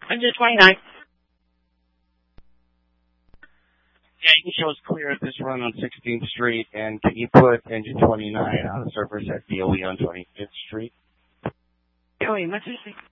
Engine 29. Yeah, you can show us clear at this run on 16th Street, and can you put engine 29 on the surface at DOE on 25th Street? DOE, message.